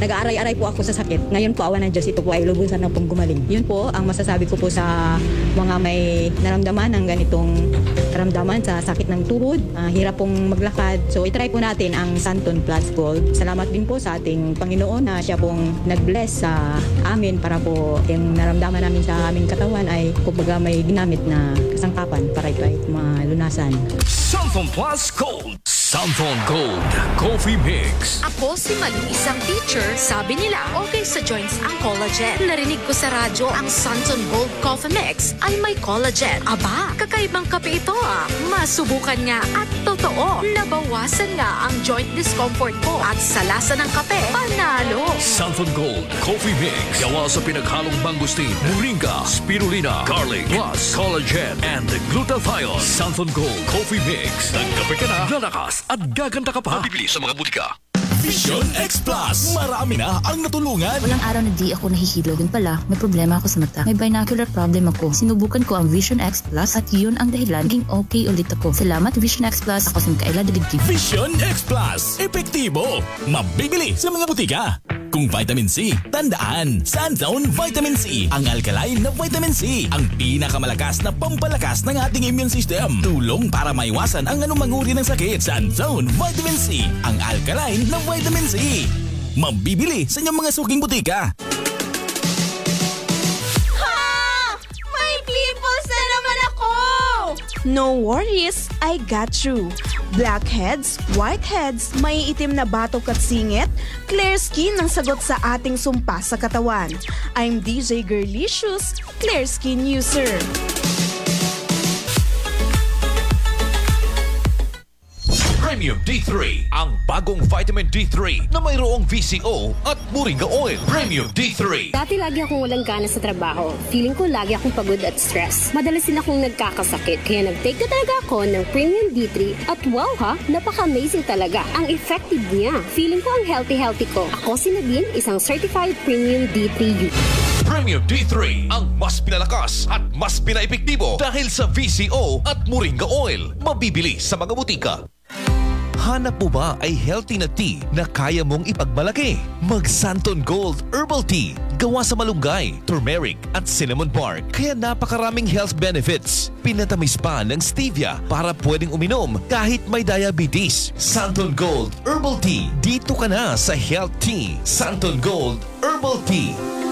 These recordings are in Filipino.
nag-aaray-aray po ako sa sakit. Ngayon po, awa ng Diyos, ito po ay lubusan na pong gumaling. Yun po ang masasabi ko po sa mga may naramdaman ng ganitong karamdaman sa sakit ng tuhod, hirap pong maglakad. So itry po natin ang Santon Plus Gold. Salamat din po sa ating Panginoon na siya pong nag-bless sa amin para po yung naramdaman namin sa aming katawan ay kumbaga may ginamit na kasangkapan para ito ay malunasan. Santon Plus Gold. Santon Gold Coffee Mix. Ako si Malu, isang teacher. Sabi nila, okay sa joints ang collagen. Narinig ko sa radyo, ang Santon Gold Coffee Mix ay may collagen. Aba, kakaibang kape ito ah. Masubukan nga at totoo, nabawasan nga ang joint discomfort ko. At sa lasa ng kape, panalo. Santon Gold Coffee Mix. Gawa sa pinaghalong mangustin, moringa, spirulina, garlic, plus collagen and glutathione. Santon Gold Coffee Mix. Nagkape ka na, lalakas at gaganda ka pa. Mabibili sa mga butika. Vision X Plus. Marami na ang natulungan. Walang araw na di ako nahihilo. Yun pala, may problema ako sa mata. May binocular problem ako. Sinubukan ko ang Vision X Plus at yun ang dahilan naging okay ulit ako. Salamat Vision X Plus. Ako si Mikaela Daligtig. Vision X Plus. Epektibo. Mabibili sa mga butika. Kung vitamin C, tandaan, Sunzone Vitamin C. Ang alkaline na vitamin C. Ang pinakamalakas na pampalakas ng ating immune system. Tulong para maiwasan ang anumang uri ng sakit. Sunzone Vitamin C. Ang alkaline na vitamin C. Mabibili sa inyong mga suking butika. May pimples na naman ako! No worries, I got you. Blackheads, whiteheads, may itim na batok at singit, clear skin ang sagot sa ating sumpa sa katawan. I'm DJ Girlicious, clear skin user. Premium D3, ang bagong vitamin D3 na mayroong VCO at moringa oil. Premium D3. Dati lagi akong walang gana sa trabaho. Feeling ko lagi akong pagod at stress. Madalas din akong nagkakasakit. Kaya nag-take na talaga ako ng Premium D3 at wow ha, napaka-amazing talaga. Ang effective niya. Feeling ko ang healthy-healthy ko. Ako si Nadine, isang certified Premium D3 user. Premium D3, ang mas pinalakas at mas pinaepektibo dahil sa VCO at moringa oil. Mabibili sa mga butika. Hanap mo ba ay healthy na tea na kaya mong ipagmalaki? Mag Santon Gold Herbal Tea. Gawa sa malunggay, turmeric at cinnamon bark. Kaya napakaraming health benefits. Pinatamis pa ng stevia para pwedeng uminom kahit may diabetes. Santon Gold Herbal Tea. Dito ka na sa Health Tea. Santon Gold Herbal Tea.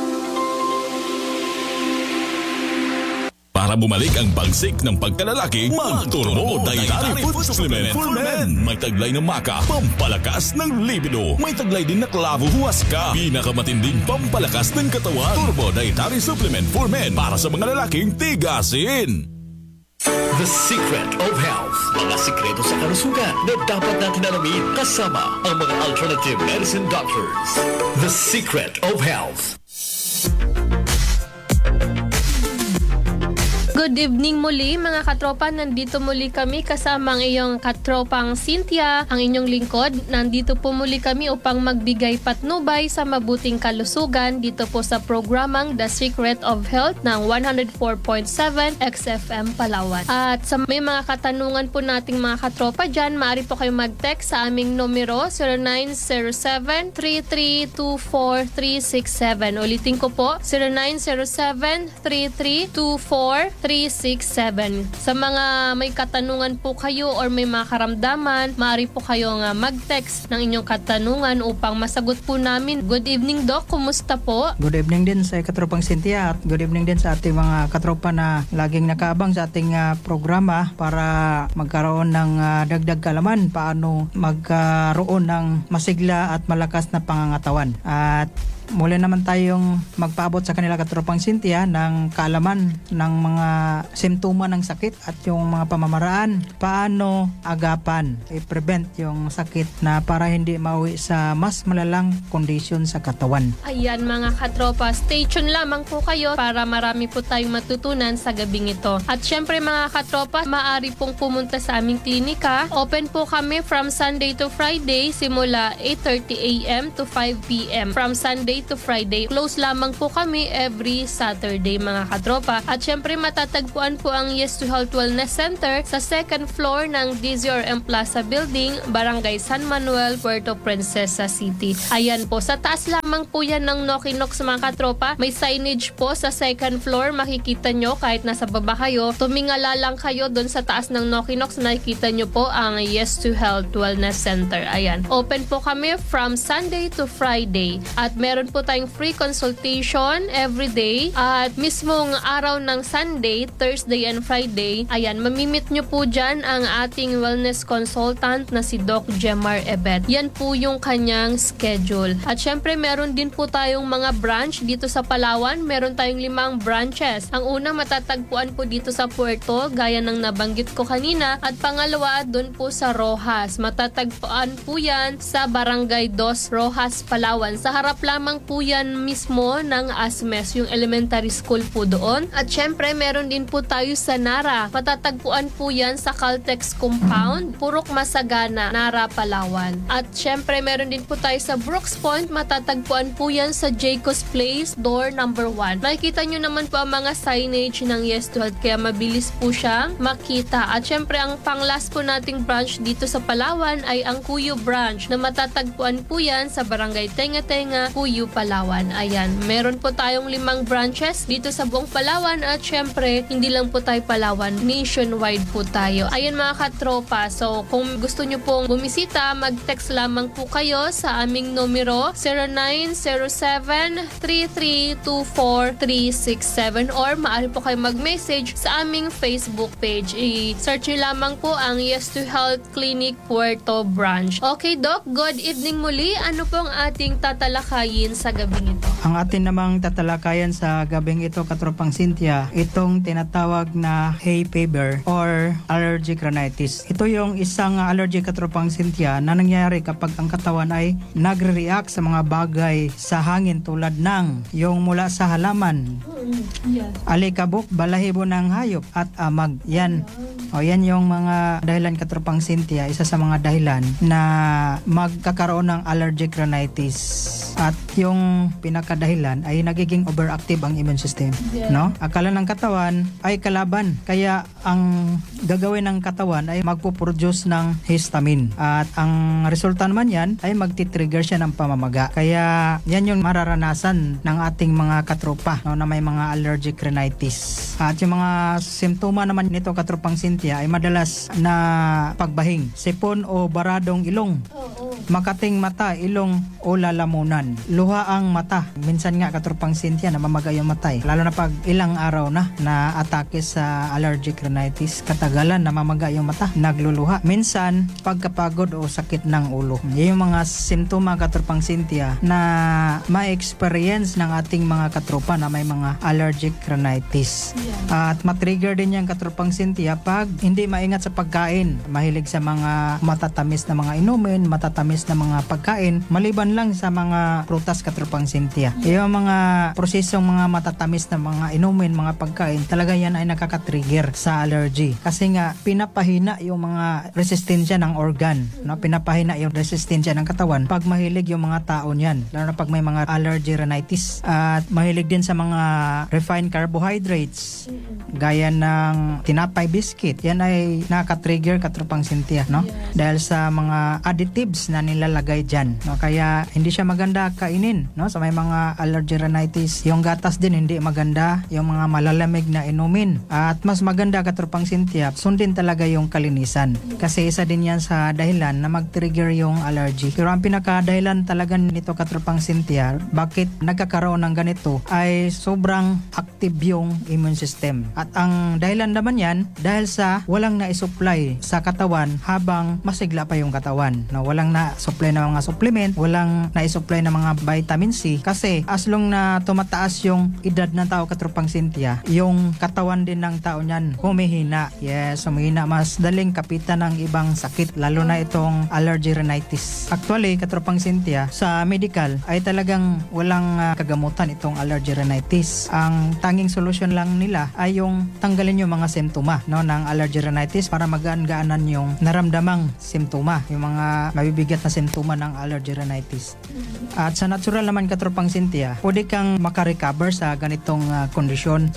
Para bumalik ang bagsik ng pagkalalaki, mag-Turbo Dietary Food Supplement for Men. May taglay ng maka, pampalakas ng libido. May taglay din na klavo huwaska, pinakamatinding pampalakas ng katawan. Turbo Dietary Supplement for Men para sa mga lalaking tigasin. The Secret of Health. Mga sikreto sa kalusugan na dapat natin alamin kasama ang mga alternative medicine doctors. The Secret of Health. Good evening muli mga katropa, nandito muli kami kasama ang iyong katropang Cynthia, ang inyong lingkod. Nandito po muli kami upang magbigay patnubay sa mabuting kalusugan dito po sa programang The Secret of Health ng 104.7 XFM Palawan. At sa may mga katanungan po nating mga katropa dyan, maaari po kayo mag-text sa aming numero 0907-3324-367. Ulitin ko po, 0907-3324-367. Sa mga may katanungan po kayo or may mga karamdaman, maaari po kayo nga mag-text ng inyong katanungan upang masagot po namin. Good evening, Doc. Kumusta po? Good evening din sa katropang Cynthia at good evening din sa ating mga katropa na laging nakaabang sa ating programa para magkaroon ng dagdag kalaman paano magkaroon ng masigla at malakas na pangangatawan. At muli naman tayong magpaabot sa kanila katropang Cynthia ng kaalaman ng mga simptoma ng sakit at yung mga pamamaraan paano agapan, i-prevent yung sakit na para hindi mauwi sa mas malalang kondisyon sa katawan. Ayan mga katropa, stay tuned lamang po kayo para marami po tayong matutunan sa gabing ito. At syempre mga katropa, maaari pong pumunta sa aming klinika. Open po kami from Sunday to Friday simula 8:30 a.m. to 5 p.m. From Sunday to Friday. Close lamang po kami every Saturday mga katropa. At syempre matatagpuan po ang Yes to Health Wellness Center sa second floor ng DZRM Plaza Building, Barangay San Manuel, Puerto Princesa City. Ayan po, sa taas lamang lamang po yan ng Nokinox mga katropa. May signage po sa second floor. Makikita nyo kahit nasa baba kayo. Tumingala lang kayo doon sa taas ng Nokinox. Nakikita nyo po ang Yes to Health Wellness Center. Ayan. Open po kami from Sunday to Friday. At meron po tayong free consultation every day. At mismong araw ng Sunday, Thursday and Friday, ayan, mamimit nyo po dyan ang ating wellness consultant na si Doc Jemar Ebet. Yan po yung kanyang schedule. At syempre, meron din po tayong mga branch dito sa Palawan. Meron tayong 5 branches. Ang una matatagpuan po dito sa Puerto, gaya ng nabanggit ko kanina. At pangalawa, doon po sa Rojas. Matatagpuan po yan sa Barangay 2, Rojas, Palawan. Sa harap lamang po yan mismo ng ASMES, yung elementary school po doon. At syempre, meron din po tayo sa Nara. Matatagpuan po yan sa Caltex Compound, Purok Masagana, Nara, Palawan. At syempre, meron din po tayo sa Brooks Point. Matatagpuan po yan sa Jacobs Place, door number 1. Makikita nyo naman po ang mga signage ng Yes to Health, kaya mabilis po siyang makita. At syempre, ang pang-last po nating branch dito sa Palawan ay ang Cuyo branch na matatagpuan po yan sa Barangay Tenga-Tenga, Cuyo, Palawan. Ayan, meron po tayong 5 branches dito sa buong Palawan at syempre, hindi lang po tayo Palawan, nationwide po tayo. Ayan mga katropa, so kung gusto nyo pong bumisita, mag-text lamang po kayo sa aming numero 0907-3324-367 or maaari po kayo mag-message sa aming Facebook page. I-search nyo lamang po ang Yes to Health Clinic Puerto Branch. Okay, Doc, good evening muli. Ano pong ating tatalakayin sa gabing ito? Ang atin namang tatalakayan sa gabing ito, Katropang Cynthia, itong tinatawag na hay fever or allergic rhinitis. Ito yung isang allergic, Katropang Cynthia, na nangyayari kapag ang katawan ay nagre-react sa mga bagay sa hangin tulad ng yung mula sa halaman, alikabok, balahibo ng hayop at amag. Yan. O yan yung mga dahilan, Katropang Cynthia, isa sa mga dahilan na magkakaroon ng allergic rhinitis. At yung pinakadahilan ay nagiging overactive ang immune system, no? Akala ng katawan ay kalaban, kaya ang gagawin ng katawan ay magpo-produce ng histamine. At ang resulta naman yan ay magti-trigger siya ng pamamaga. Kaya yan yung mararanasan ng ating mga katropa, no, na may mga allergic rhinitis. At yung mga simptoma naman nito, Katropang Cynthia, ay madalas na pagbahing, sipon o baradong ilong, makating mata, ilong o lalamunan, luha ang mata. Minsan nga, Katropang Cynthia, namamaga yung mata, lalo na pag ilang araw na atake sa allergic rhinitis, katagalan namamaga yung mata, nagluluha. Minsan pagkapagod o sakit ng ulo. Yung mga simptoma, Katropang Cynthia, na ma-experience ng ating mga katropa na may mga allergic rhinitis. At matrigger din yan, Katropang Cynthia, pag hindi maingat sa pagkain, mahilig sa mga matatamis na mga inumin, matatamis na mga pagkain, maliban lang sa mga prutas, Katropang Cynthia. Yung mga prosesong mga matatamis na mga inumin, mga pagkain, talaga yan ay nakaka-trigger sa allergy. Kasi nga, pinapahina yung mga resistensya ng organ, no? Pinapahina yung resistensya ng katawan pag mahilig yung mga tao niyan, lalo na pag may mga allergy rhinitis. At mahilig din sa mga refined carbohydrates, gaya ng tinapay, biscuit. Yan ay nakaka-trigger, Katropang Cynthia, no? Dahil sa mga additives na nilalagay dyan, no? Kaya hindi siya maganda kainin, no? Sa may mga allergy rhinitis, yung gatas din hindi maganda, yung mga malalamig na inumin. At mas maganda, Katropang Cynthia, sundin talaga yung kalinisan. Kasi isa din yan sa dahilan na mag-trigger yung allergy. Pero ang pinaka-dahilan talaga nito, Katropang Cynthia, bakit nagkakaroon ng ganito ay sobrang active yung immune system. At ang dahilan naman yan dahil sa walang na-supply sa katawan habang masigla pa yung katawan. No, walang na-supply na mga supplement, walang na-supply na mga vitamin C. Kasi as long na tumataas yung edad ng tao, Katropang Cynthia, yung katawan din ng tao niyan humihina. Yes, humihina. Mas daling kapitan ng ibang sakit, lalo na itong allergy rhinitis. Actually, Katropang Cynthia, sa medical ay talagang walang kagamutan itong allergy rhinitis. Ang tanging solusyon lang nila ay yung tanggalin yung mga simptoma, no, ng allergy rhinitis para magaan-gaanan yung naramdamang simptoma, yung mga mabibigat na simptoma ng allergy rhinitis. At sa natural naman katropang Cynthia, pwede kang makarecover sa ganitong kondisyon.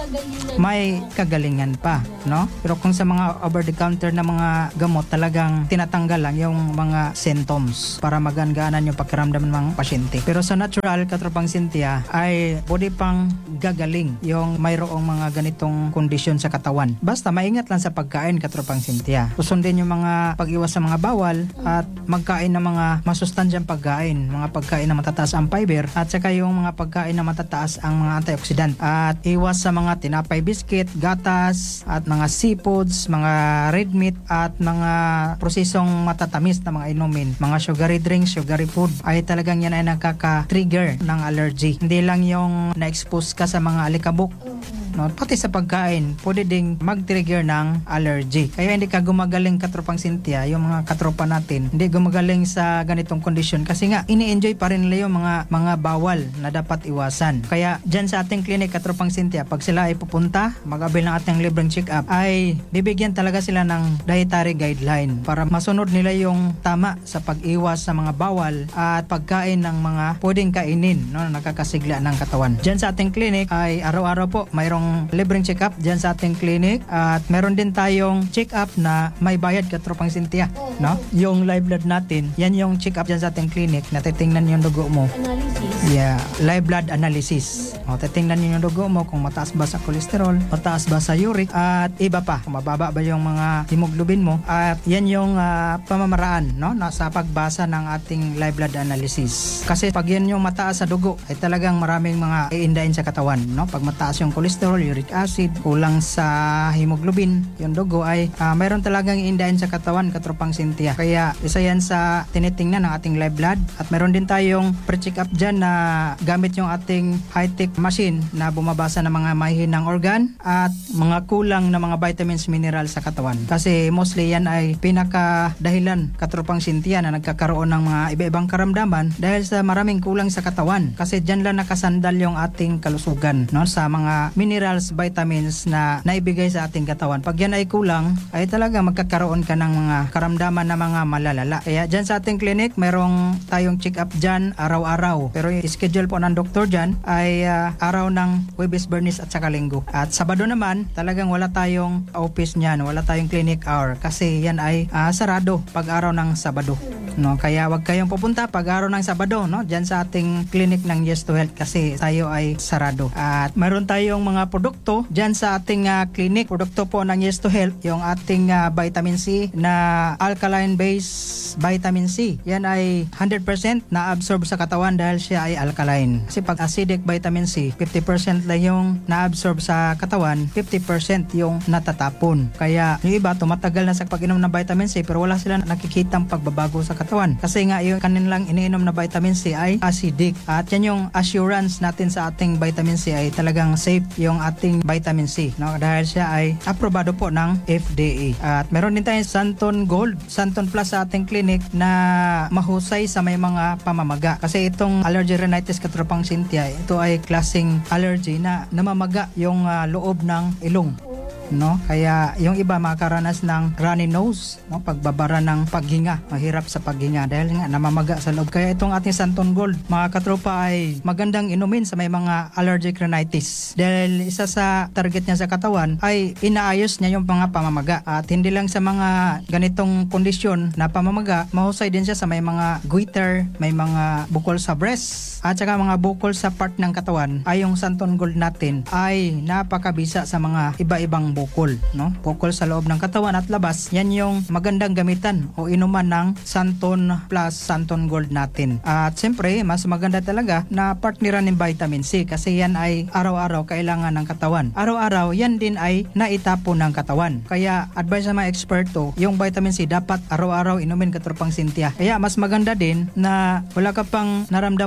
May kagalingan pa, no? Pero kung sa mga over-the-counter na mga gamot, talagang tinatanggal lang yung mga symptoms para magangaanan yung pakiramdam ng mga pasyente. Pero sa natural katropang Cynthia ay pwede pang gagaling yung mayroong mga ganitong kondisyon sa katawan. Basta maingat lang sa pagkain katropang Cynthia. Susundin yung mga pag-iwas sa mga bawal at magkain ng mga masustansyang pagkain, mga pagkain na matataas ang fiber at saka yung mga pagkain na matataas ang mga antioxidant. At iwas sa mga tinapay, biscuit, gatas at mga seafoods, mga red meat at mga prosesong matatamis na mga inumin, mga sugary drinks, sugary food ay talagang yan ay nakaka-trigger ng allergy. Hindi lang yung na-expose ka sa mga alikabok, no, pati sa pagkain pwede ding mag-trigger ng allergy. Kaya hindi ka gumagaling katropang Cynthia, yung mga katropa natin hindi gumagaling sa ganitong kondisyon kasi nga ini-enjoy pa rin nila yung mga bawal na dapat iwasan. Kaya dyan sa ating clinic katropang Cynthia, pag sila ay pupunta, mag-avail ng ating libreng check-up, ay bibigyan talaga sila ng dietary guideline para masunod nila yung tama sa pag-iwas sa mga bawal at pagkain ng mga pwedeng kainin, no, nakakasigla ng katawan. Dyan sa ating clinic ay araw-araw po mayroong libreng check-up dyan sa ating clinic at meron din tayong check-up na may bayad katropang Cynthia, no? Yung live blood natin, yan yung check-up dyan sa ating clinic na titingnan yung dugo mo. Yeah, live blood analysis. O, titingnan yung dugo mo kung mataas ba sa cholesterol, mataas ba sa uric at iba pa, kung mababa ba yung mga hemoglobin mo. At yan yung pamamaraan, no, nasa pagbasa ng ating live blood analysis. Kasi pag yan yung mataas sa dugo ay talagang maraming mga iindahin sa katawan, no? Pag mataas yung cholesterol, uric acid, kulang sa hemoglobin, yung dugo ay mayroon talagang iindahin sa katawan katropang Cynthia. Kaya isa yan sa tinitingnan ng ating live blood at meron din tayong pre-check up dyan na gamit yung ating high-tech machine na bumabasa ng mga mahihinang organ at mga kulang na mga vitamins, minerals sa katawan. Kasi mostly yan ay pinaka-dahilan katropang Cynthia na nagkakaroon ng mga iba-ibang karamdaman dahil sa maraming kulang sa katawan. Kasi dyan lang nakasandal yung ating kalusugan, no, sa mga minerals, vitamins na naibigay sa ating katawan. Pag yan ay kulang, ay talaga magkakaroon ka ng mga karamdaman na mga malalala. Kaya dyan sa ating clinic, merong tayong check-up dyan araw-araw. Pero yung schedule po ng doktor dyan ay araw ng Huwebes, Biyernes at saka Linggo. At Sabado naman, talagang wala tayong office niyan, wala tayong clinic hour kasi yan ay sarado pag araw ng Sabado. No, kaya wag kayong pupunta pag araw ng Sabado, no, dyan sa ating clinic ng Yes to Health kasi tayo ay sarado. At mayroon tayong mga produkto dyan sa ating clinic. Produkto po ng Yes to Health, yung ating vitamin C na alkaline based vitamin C. Yan ay 100% na-absorb sa katawan dahil siya ay alkaline. Kasi pag acidic vitamin C, 50% lang yung na-absorb sa katawan, 50% yung natatapon. Kaya yung iba tumatagal na sa pag-inom ng vitamin C pero wala silang nakikitang pagbabago sa katawan. Kasi nga yung kanilang iniinom na vitamin C ay acidic. At yan yung assurance natin sa ating vitamin C ay talagang safe yung ating vitamin C, no? Dahil siya ay aprobado po ng FDA. At meron din tayong Santon Gold, Santon Plus sa ating clinic na mahusay sa may mga pamamaga. Kasi itong allergy rhinitis katropang Cynthia, ito ay klaseng allergy na namamaga yung loob ng ilong. No, kaya yung iba makaranas ng runny nose, no, pagbabara ng paghinga, mahirap sa paghinga dahil nga namamaga sa loob. Kaya itong ating Santon Gold, mga katropa, ay magandang inumin sa may mga allergic rhinitis dahil isa sa target niya sa katawan ay inaayos niya yung mga pamamaga. At hindi lang sa mga ganitong kondisyon na pamamaga, mahusay din siya sa may mga goiter, may mga bukol sa breast at saka mga bukol sa part ng katawan. Ay yung Santon Gold natin ay napakabisa sa mga iba-ibang bukol, no? Bukol sa loob ng katawan at labas, yan yung magandang gamitan o inuman ng Santon Plus, Santon Gold natin. At siyempre, mas maganda talaga na partneran ng vitamin C kasi yan ay araw-araw kailangan ng katawan. Araw-araw, yan din ay naitapon ng katawan. Kaya, advice sa mga eksperto, yung vitamin C dapat araw-araw inumin katropang Cynthia. Kaya, mas maganda din na wala ka pang naramdaman na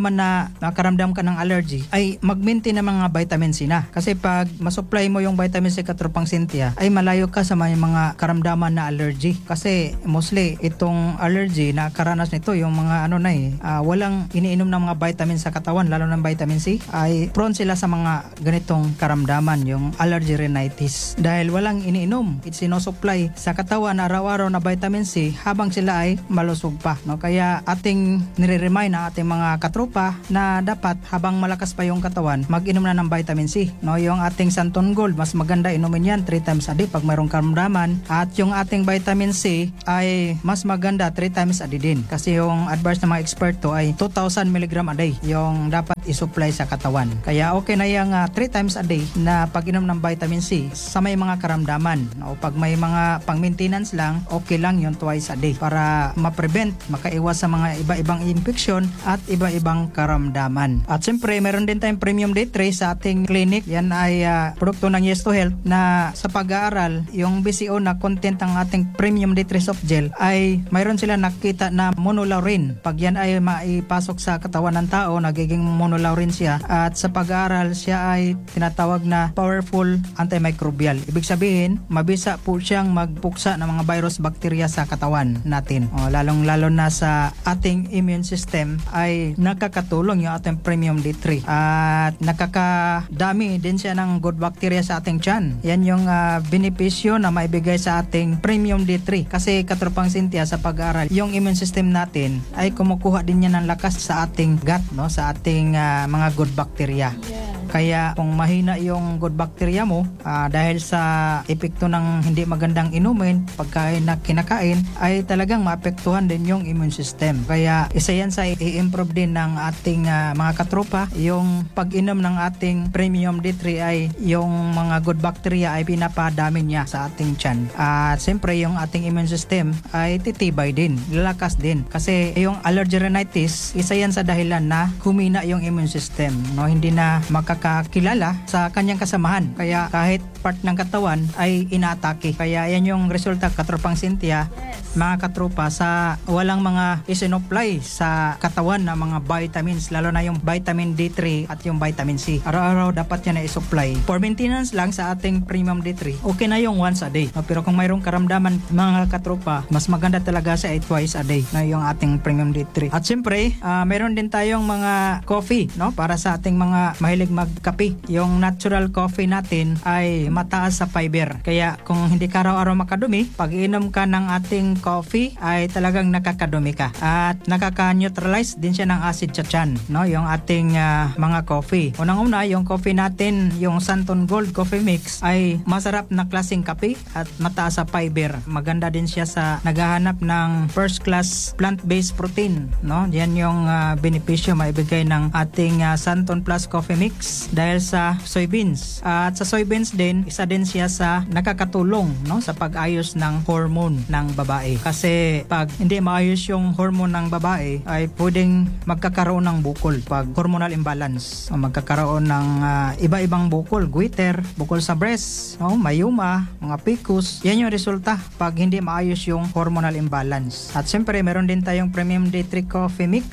na nakaramdam ka ng allergy, ay mag-maintain ng mga vitamin C na. Kasi pag masupply mo yung vitamin C, Katropang Cynthia, ay malayo ka sa mga karamdaman na allergy. Kasi mostly itong allergy, nakaranas nito yung mga walang iniinom ng mga vitamin sa katawan, lalo ng vitamin C, ay prone sila sa mga ganitong karamdaman, yung allergy rhinitis. Dahil walang iniinom, sinusupply sa katawan araw-araw na vitamin C habang sila ay malusog pa. No? Kaya ating nire-remind ang ating mga katropa na dapat habang malakas pa yung katawan, mag-inom na ng vitamin C. No? Yung ating Santon Gold, mas maganda inumin yan 3 times a day pag mayroong karamdaman. At yung ating vitamin C ay mas maganda 3 times a day din. Kasi yung advice ng mga eksperto ay 2,000 mg a day yung dapat isupply sa katawan. Kaya okay na yung 3 times a day na pag-inom ng vitamin C sa may mga karamdaman. O pag may mga pang-maintenance lang, okay lang yung twice a day para ma-prevent, makaiwas sa mga iba-ibang infection at iba-ibang karamdaman. At siyempre, meron din tayong Premium D3 sa ating clinic. Yan ay produkto ng Yes to Health na sa pag-aaral, yung BCO na content ng ating Premium D3 soft gel ay mayroon sila nakita na monolaurin. Pag yan ay maipasok sa katawan ng tao, nagiging monolaurin siya. At sa pag-aaral, siya ay tinatawag na powerful antimicrobial. Ibig sabihin, mabisa po siyang magpuksa ng mga virus, bacteria sa katawan natin. Lalong-lalo na sa ating immune system ay nakakatulong yung ating Premium D3. At nakakadami din siya ng good bacteria sa ating tiyan. Yan yung benepisyo na maibigay sa ating Premium D3. Kasi Katropang Cynthia, sa pag-aaral, yung immune system natin ay kumukuha din yan ng lakas sa ating gut, no? Sa ating mga good bacteria. Kaya kung mahina yung good bacteria mo dahil sa epekto ng hindi magandang inumin, pagkain na kinakain, ay talagang maapektuhan din yung immune system. Kaya isa yan sa i-improve din ng ating mga katropa. Yung pag-inom ng ating Premium D3 ay yung mga good bacteria ay pinapadami niya sa ating tiyan. At siyempre yung ating immune system ay titibay din, lalakas din. Kasi yung allergy rhinitis, isa yan sa dahilan na humina yung immune system. No? Hindi na makakakilala sa kanyang kasamahan. Kaya kahit part ng katawan ay inaatake. Kaya yan yung resulta, Katropang Cynthia, mga katropa, sa walang mga isinopply sa katawan na mga vitamins, lalo na yung vitamin D3 at yung vitamin C. Araw-araw dapat yan na isupply. For maintenance lang sa ating Premium D3, okay na yung once a day. No? Pero kung mayroong karamdaman, mga katropa, mas maganda talaga sa twice a day na yung ating Premium D3. At siyempre, mayroon din tayong mga coffee, no? Para sa ating mga mahilig magkape. Yung natural coffee natin ay mataas sa fiber. Kaya kung hindi ka araw-araw makadumi, pag inom ka ng ating coffee ay talagang nakakadumi ka. At nakaka-neutralize din siya ng acid sa tiyan, no? Yung ating mga coffee. Unang-una, yung coffee natin, yung Santon Gold Coffee Mix, ay masarap na klaseng kape at mataas sa fiber. Maganda din siya sa naghahanap ng first class plant-based protein, no? Yan yung benepisyo maibigay ng ating Santon Plus Coffee Mix dahil sa soybeans. At sa soybeans din, isa din siya sa nakakatulong, no? Sa pag-ayos ng hormone ng babae. Kasi pag hindi maayos yung hormone ng babae, ay pwedeng magkakaroon ng bukol pag hormonal imbalance. O magkakaroon ng iba-ibang bukol, goiter, bukol sa breast, no? Mayuma, mga PCOS. Yan yung resulta pag hindi maayos yung hormonal imbalance. At siyempre, meron din tayong Premium D3 Coffee Mix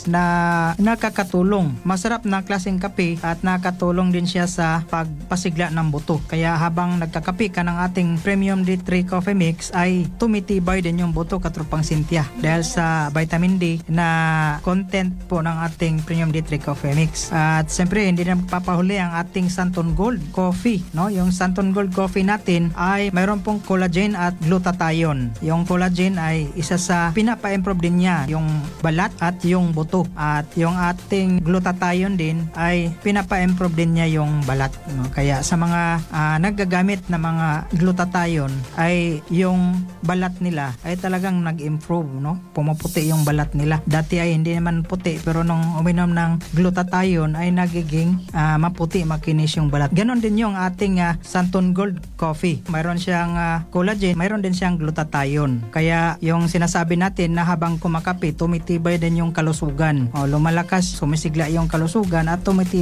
na nakakatulong. Masarap na klaseng kape at nakakatulong din siya sa pagpasigla ng buto. Kaya habang nagkakape ka ng ating Premium D3 Coffee Mix ay tumitibay din yung buto, Katropang Cynthia, dahil sa vitamin D na content po ng ating Premium D3 Coffee Mix. At siyempre, hindi na papahuli ang ating Santon Gold Coffee, no? Yung Santon Gold Coffee natin ay mayroon pong collagen at glutathione. Yung collagen ay isa sa pinapa-improve din niya yung balat at yung buto. At yung ating glutathione din ay pinapa-improve din niya yung balat, no? Kaya sa mga naggagamit na mga glutathione ay yung balat nila ay talagang nag-improve, no? Pumuputi yung balat nila. Dati ay hindi naman puti, pero nung uminom ng glutathione ay nagiging maputi, makinis yung balat. Ganon din yung ating Santon Gold Coffee. Mayroon siyang collagen, mayroon din siyang glutathione. Kaya yung sinasabi natin na habang kumakape, tumitibay din yung kalusugan. O, lumalakas, sumisigla yung kalusugan at tumitibay din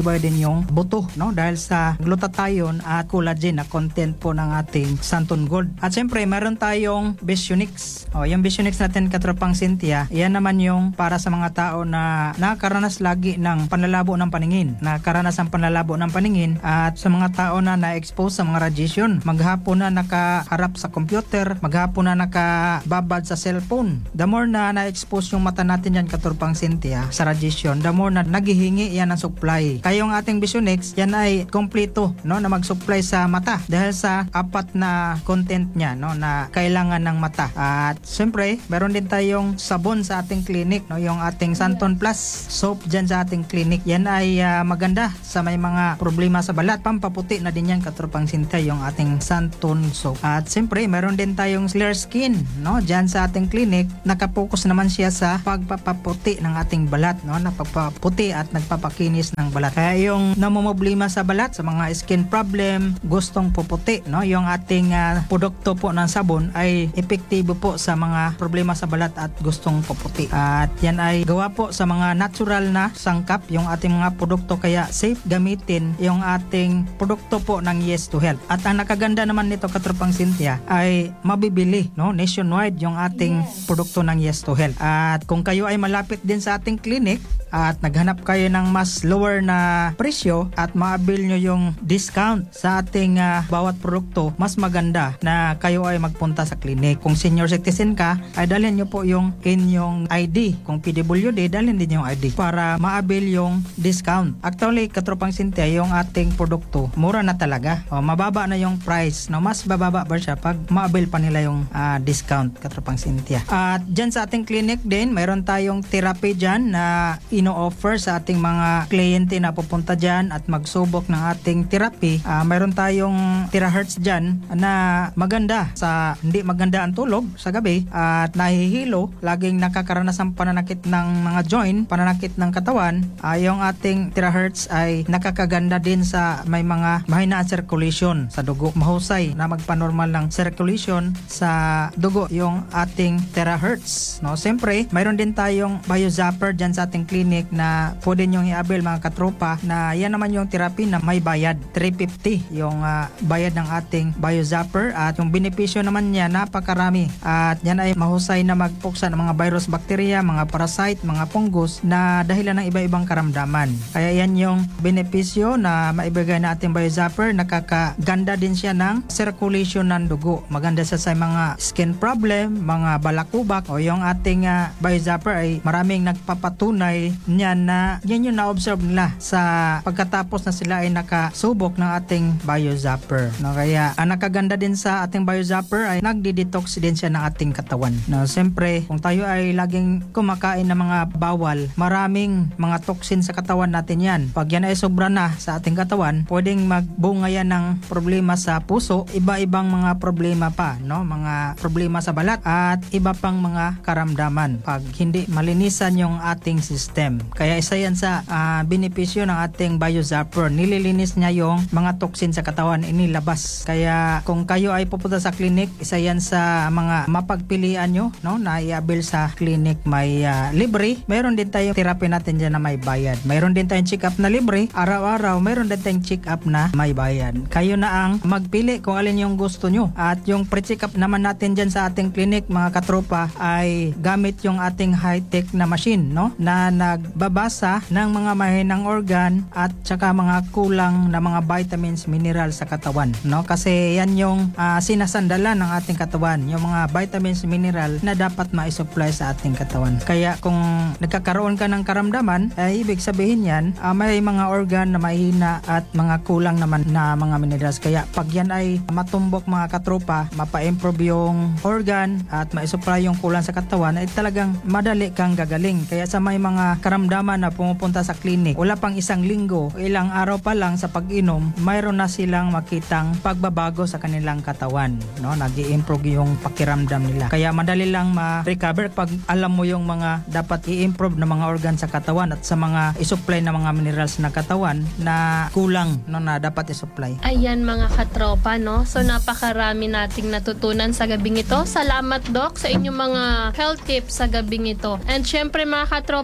inyong buto, no? Dahil sa glutathione at collagen na content po ng ating Santon Gold. At syempre, meron tayong Visionix. Yung Visionix natin, katropang Cynthia, yan naman yung para sa mga tao na nakaranas lagi ng panlalabo ng paningin. Nakaranas ang panlalabo ng paningin at sa mga tao na na-expose sa mga radiation. Maghapon na nakaharap sa computer, maghapon na nakababad sa cellphone. The more na na-expose yung mata natin yan, katropang Cynthia, sa radiation, the more na naghihingi yan ng supply. Kaya yung ating Visionix, yan ay kompleto, no, na mag-supply sa mata dahil sa apat na content niya, no, na kailangan ng mata. At syempre, meron din tayong sabon sa ating clinic, no, yung ating Santon Plus soap dyan sa ating clinic. Yan ay maganda sa may mga problema sa balat. Pampaputi na din yan, katropang Cynthia, yung ating Santon soap. At syempre, meron din tayong Clear Skin, no, dyan sa ating clinic. Nakapokus naman siya sa pagpapaputi ng ating balat, no, napagpaputi at nagpapakinis ng balat. Kaya yung namumblema sa balat, sa mga skin problem, gustong puputi, no, yung ating produkto po ng sabon ay epektibo po sa mga problema sa balat at gustong puputi. At yan ay gawa po sa mga natural na sangkap yung ating mga produkto, kaya safe gamitin yung ating produkto po ng Yes to Health. At ang nakaganda naman nito, katropang Cynthia, ay mabibili, no, nationwide yung ating produkto ng Yes to Health. At kung kayo ay malapit din sa ating clinic at naghanap kayo ng mas lower na presyo at maabil nyo yung discount sa ating bawat produkto, mas maganda na kayo ay magpunta sa clinic. Kung senior citizen ka, ay dalhin nyo po yung inyong ID. Kung PWD, dalhin din yung ID para maabil yung discount. Actually, katropang Cynthia, yung ating produkto, mura na talaga. Mababa na yung price. No, mas bababa ba siya pag maabil pa nila yung discount, katropang Cynthia. At dyan sa ating clinic din, mayroon tayong therapy dyan na ino-offer sa ating mga kliyente na pupunta dyan at magsubok ng ating therapy. Mayroon tayong terahertz dyan na maganda sa hindi maganda ang tulog sa gabi at nahihilo, laging nakakaranas ng pananakit ng mga joint, pananakit ng katawan. Yung ating terahertz ay nakakaganda din sa may mga mahina circulation sa dugo. Mahusay na magpanormal ng circulation sa dugo yung ating terahertz. No, siyempre, mayroon din tayong biozapper dyan sa ating clinic na pwede nyong i-avail, mga katropa, na yan naman yung therapy na may bayad. 350 yung bayad ng ating biozapper at yung benepisyo naman niya napakarami at yan ay mahusay na magpuksa ng mga virus, bacteria, mga parasite, mga fungus na dahilan ng iba-ibang karamdaman. Kaya yan yung benepisyo na maibigay na ating biozapper. Nakakaganda din siya ng circulation ng dugo. Maganda siya sa mga skin problem, mga balakubak, o yung ating biozapper ay maraming nagpapatunay niyan na yan yung na-observe nila sa pagkatapos na sila ay nakasubok ng ating biozapper. No, kaya ang nakaganda din sa ating biozapper ay nagdi-detox din siya ng ating katawan. No, siyempre, kung tayo ay laging kumakain ng mga bawal, maraming mga toxin sa katawan natin yan. Pag yan ay sobra na sa ating katawan, pwedeng magbunga yan ng problema sa puso, iba-ibang mga problema pa, no? Mga problema sa balat at iba pang mga karamdaman pag hindi malinisan yung ating system. Kaya isa yan sa benepisyo ng ating biozapper. Nililinis niya yung mga toxin sa katawan, inilabas. Kaya kung kayo ay pupunta sa clinic, isa yan sa mga mapagpilian nyo, no, na i-avail sa clinic. May libre. Mayroon din tayong therapy natin dyan na may bayad. Mayroon din tayong check-up na libre. Araw-araw, mayroon din tayong check-up na may bayad. Kayo na ang magpili kung alin yung gusto nyo. At yung pre-check-up naman natin dyan sa ating clinic, mga katropa, ay gamit yung ating high-tech na machine, no, na nagbabasa ng mga mahinang organ at saka mga kulang na mga vitamins, minerals sa katawan, no? Kasi yan yung sinasandalan ng ating katawan, yung mga vitamins, mineral na dapat ma-supply sa ating katawan. Kaya kung nagkakaroon ka ng karamdaman, ibig sabihin yan, may mga organ na mahina at mga kulang naman na mga minerals. Kaya pag yan ay matumbok, mga katropa, mapa-improve yung organ at ma-supply yung kulang sa katawan, ay talagang madali kang gagaling. Kaya sa may mga karamdaman na pumupunta sa clinic, wala pang isang linggo, ilang araw pa lang sa pag-inom, mayroon na silang makitang pagbabago sa kanilang katawan, no? Nag-i-improve yung pakiramdam nila. Kaya madali lang ma-recover pag alam mo yung mga dapat i-improve na mga organ sa katawan at sa mga isupply na mga minerals na katawan na kulang, no, na dapat isupply. Ayan, mga katropa, no? So napakarami nating natutunan sa gabing ito. Salamat, Doc, sa inyong mga health tips sa gabing ito. And syempre, mga katropa, no,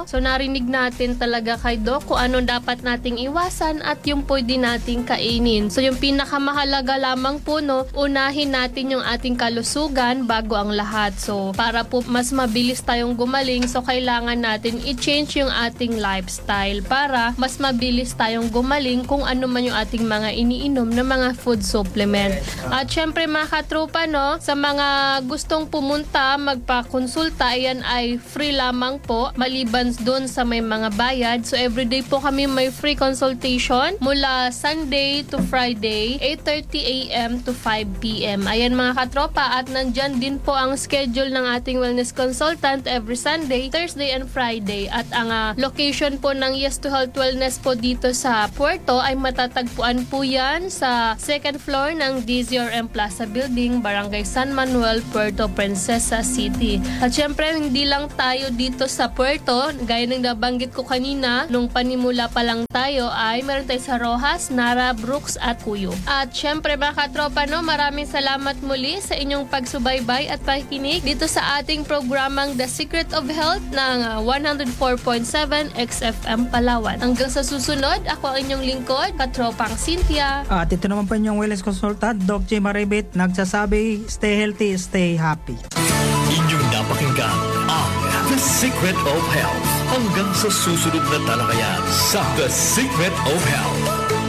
So narinig natin talaga kay Doc kung ano dapat nating iwasan at yung pwede nating kainin. So yung pinakamahalaga lamang po, no, unahin natin yung ating kalusugan bago ang lahat. So para po mas mabilis tayong gumaling, so kailangan natin i-change yung ating lifestyle para mas mabilis tayong gumaling kung ano man yung ating mga iniinom na mga food supplement. At syempre mga katropa, no, sa mga gustong pumunta, magpa-konsulta, ayan ay free lamang po, maliban doon sa may mga bayad. So everyday po kami may free consultation mula Sunday to Friday, 8:30 a.m. to 5 p.m. Ayan mga katropa, at nandyan din po ang schedule ng ating wellness consultant every Sunday, Thursday, and Friday. At ang location po ng Yes to Health Wellness po dito sa Puerto ay matatagpuan po yan sa second floor ng DZRM Plaza Building, Barangay San Manuel, Puerto Princesa City. At syempre, hindi lang tayo dito sa Puerto, gaya ng nabanggit ko kanina, nung panimula pa lang tayo ay meron tayo sa Rojas, Nara, Brooks at Cuyo. At syempre mga katropa, no, maraming salamat muli sa inyong pagsubaybay at pakikinig dito sa ating programang The Secret of Health ng 104.7 XFM Palawan. Hanggang sa susunod, ako ang inyong lingkod, Katropang Cynthia. At ito naman po yung wellness consultant, Doc J. Maribit, nagsasabi, stay healthy, stay happy. Inyong napakinggan ang The Secret of Health. Hanggang sa susunod na talakayan sa The Secret of Health.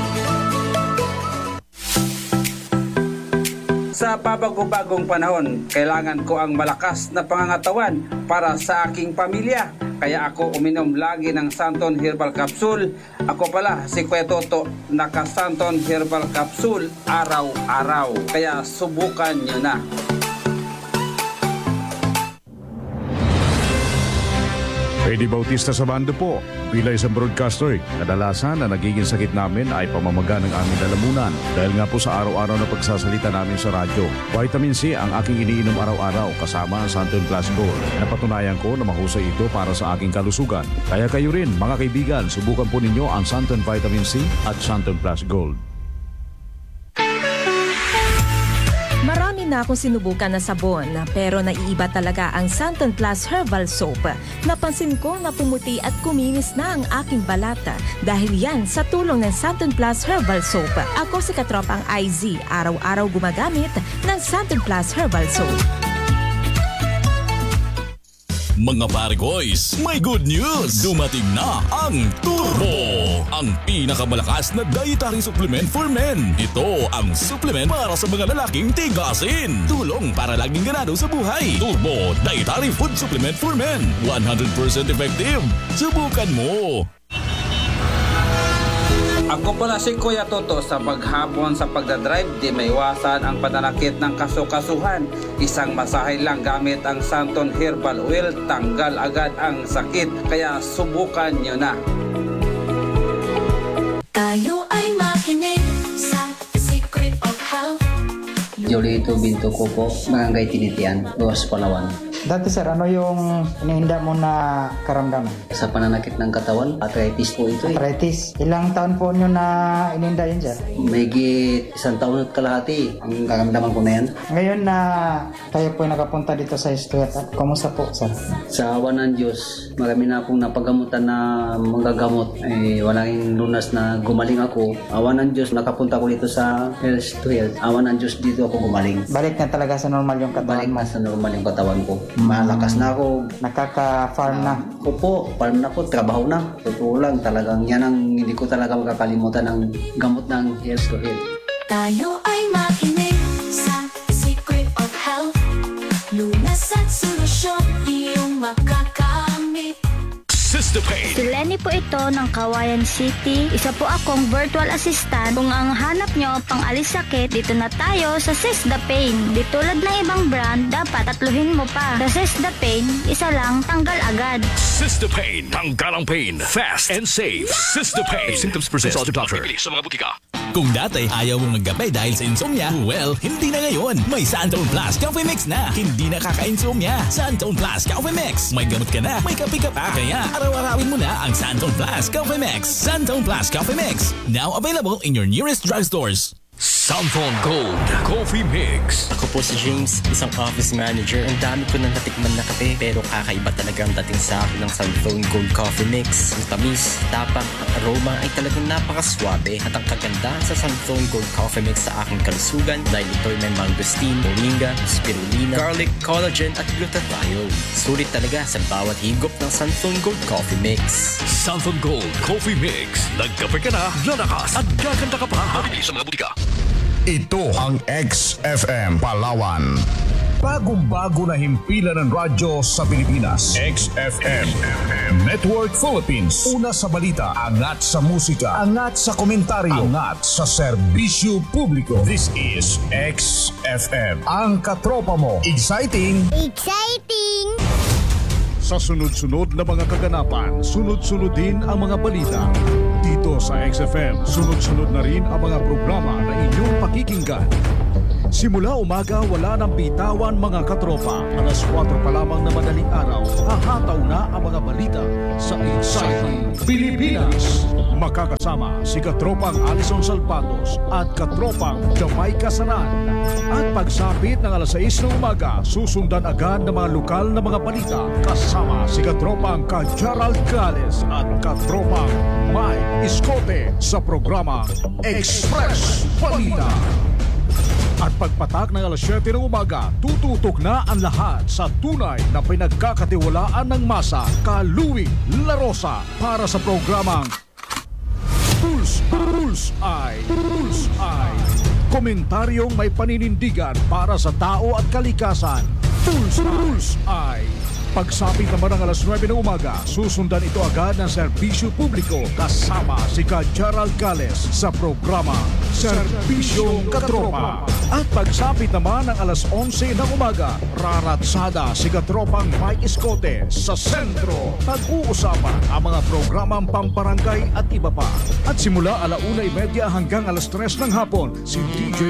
Sa pabago-bagong panahon, kailangan ko ang malakas na pangangatawan para sa aking pamilya. Kaya ako uminom lagi ng Santon Herbal Capsule. Ako pala, si Kuya Toto, naka Santon Herbal Capsule araw-araw. Kaya subukan nyo na. Eddie Bautista sa bando po. Bilang isang broadcaster, kadalasan na nagiging sakit namin ay pamamaga ng aming lalamunan dahil nga po sa araw-araw na pagsasalita namin sa radyo. Vitamin C ang aking iniinom araw-araw kasama ang Santon Plus Gold. Napatunayan ko na mahusay ito para sa aking kalusugan. Kaya kayo rin, mga kaibigan, subukan po ninyo ang Santon Vitamin C at Santon Plus Gold. Marami na akong sinubukan na sabon, pero naiiba talaga ang Santon Plus Herbal Soap. Napansin ko na pumuti at kuminis na ang aking balata dahil yan sa tulong ng Santon Plus Herbal Soap. Ako si Katropang IZ, araw-araw gumagamit ng Santon Plus Herbal Soap. Mga Parigoys, may good news! Dumating na ang Turbo! Ang pinakamalakas na dietary supplement for men. Ito ang supplement para sa mga lalaking tigasin. Tulong para laging ganado sa buhay. Turbo Dietary Food Supplement for Men. 100% effective. Subukan mo! Ako pala si Kuya Toto. Sa paghapon sa pagdadrive, di maiwasan ang pananakit ng kasukasuhan. Isang masahe lang gamit ang Santon Herbal Oil, tanggal agad ang sakit. Kaya subukan nyo na. Tayo ay makinig sa Secret of Health. Jolito Binto ko po, Barangay Tinitian, Roas, Palawan. Dati sir, ano yung inihinda mo na karamdaman? Sa pananakit ng katawan, arthritis po ito. Arthritis. Ilang taon po nyo na inihinda yun sir? Mayigit 1 taon at kalahati ang karamdaman ko na yan. Ngayon na tayo po nakapunta dito sa Estuet, kumusta po sir? Sa awa ng Diyos, marami na akong napagamutan na manggagamot. Walang lunas na gumaling ako. Awa ng Diyos, nakapunta ko dito sa Health to Health. Awa ng Diyos, dito ako gumaling. Balik na talaga sa normal yung katawan? Balik na sa normal yung katawan ko. Malakas na ako. Nakaka-farm na? Opo, farm na po, trabaho na. Totoo lang, talagang yan ang hindi ko talaga makakalimutan ng gamot ng Health to Health. Tayo ay makinig sa Secret of Health. Lunas at solusyon, iyong makakamit. Sister Pain. Si Lenny po ito ng Kawayan City. Isa po akong virtual assistant. Kung ang hanap nyo pang alis sakit, dito na tayo sa Sister Pain. Di tulad ng ibang brand, dapat tatluhin mo pa. Sa Sister Pain, isa lang, tanggal agad. Sister Pain. Tanggal ang pain. Fast and safe. Sister Pain. If symptoms persist, consult your doctor. Sa mga butika. Kung dati ayaw mong magkape dahil sa insomnia, well, hindi na ngayon. May Santon Plus Coffee Mix na. Hindi na kaka-insomnia. Santon Plus Coffee Mix. May gamot ka na, may kape ka pa. Kaya araw-arawin mo na ang Santon Plus Coffee Mix. Santon Plus Coffee Mix. Now available in your nearest drugstores. Santon Gold Coffee Mix. Ako po si James, isang office manager. Ang dami ko nang natikman na kape, pero kakaiba talaga ang dating sa akin ng Santon Gold Coffee Mix. Ang tamis, tapang at aroma ay talagang napakaswabe. At ang kagandahan sa Santon Gold Coffee Mix sa aking kalusugan dahil ito'y may mangosteen, moringa, spirulina, garlic, collagen at glutathione. Sulit talaga sa bawat higop ng Santon Gold Coffee Mix. Santon Gold Coffee Mix. Nagkape ka na, lalakas at gaganda ka pa. Mabili sa mga butika. Ito ang XFM Palawan. Bagong-bago na himpilan ng radyo sa Pilipinas. XFM Network Philippines. Una sa balita, angat sa musika, angat sa komentaryo, angat sa serbisyo publiko. This is XFM. Ang katropa mo. Exciting! Exciting! Sa sunod-sunod na mga kaganapan, sunod-sunod din ang mga balita. Dito sa XFM, sunod-sunod na rin ang mga programa na inyong pakikinggan. Simula umaga, wala nang bitawan mga katropa. Alas 4 pa lamang na madaling araw, hahataw na ang mga balita sa Exciting Pilipinas. Makakasama si katropang Alison Salpatos at katropang Jamaica Sanan. At pagsapit ng alas 6 ng umaga, susundan agad ng mga lokal na mga balita kasama si katropang Kajaral Gales at katropang Mike Iskote sa programa Express Balita. At pagpatak ng alas 7 ng umaga, tututok na ang lahat sa tunay na pinagkakatiwalaan ng masa, Kaluwing La Rosa, para sa programang Pulse Eye. Komentaryong may paninindigan para sa tao at kalikasan. Pulse Eye. Pagsapit naman ng alas 9 ng umaga, susundan ito agad ng serbisyo publiko kasama si Kajaral Gales sa programa Serbisyong Katropa. At pagsapit naman ng alas 11 ng umaga, raratsada si katropang Mike Iskote sa sentro. Pag-uusapan ang mga programang pamparangay at iba pa. At simula 1:30 hanggang alas 3 ng hapon, si DJ